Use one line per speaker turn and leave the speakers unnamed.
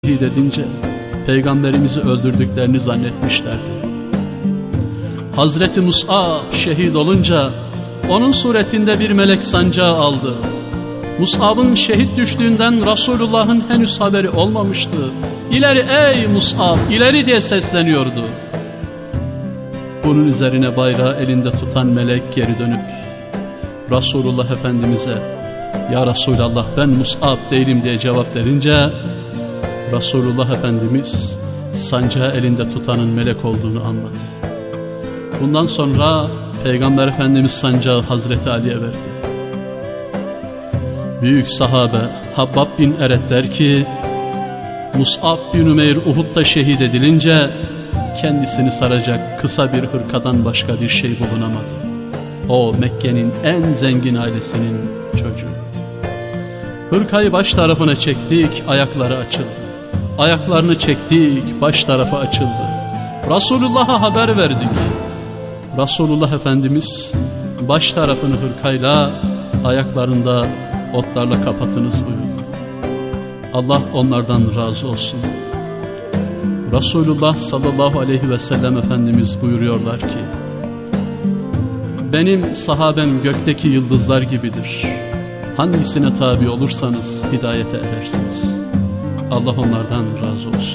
şehit edince peygamberimizi öldürdüklerini zannetmişlerdi. Hazreti Mus'ab şehit olunca onun suretinde bir melek sancağı aldı. Mus'ab'ın şehit düştüğünden Resulullah'ın henüz haberi olmamıştı. "İleri ey Mus'ab, ileri!" diye sesleniyordu. Bunun üzerine bayrağı elinde tutan melek geri dönüp Resulullah Efendimiz'e "Ya Resulallah, ben Mus'ab değilim" diye cevap verince Resulullah Efendimiz sancağı elinde tutanın melek olduğunu anladı. Bundan sonra Peygamber Efendimiz sancağı Hazreti Ali'ye verdi. Büyük sahabe Habbab bin Eret der ki, Mus'ab bin Ümeyr Uhud'da şehit edilince kendisini saracak kısa bir hırkadan başka bir şey bulunamadı. O Mekke'nin en zengin ailesinin çocuğu. Hırkayı baş tarafına çektik, ayakları açıldı. Ayaklarını çektik, baş tarafı açıldı. Resulullah'a haber verdik. Resulullah Efendimiz baş tarafını hırkayla, ayaklarında otlarla kapatınız buyurdu. Allah onlardan razı olsun. Resulullah sallallahu aleyhi ve sellem Efendimiz buyuruyorlar ki, benim sahabem gökteki yıldızlar gibidir. Hangisine tabi olursanız hidayete erersiniz. Allah onlardan razı olsun.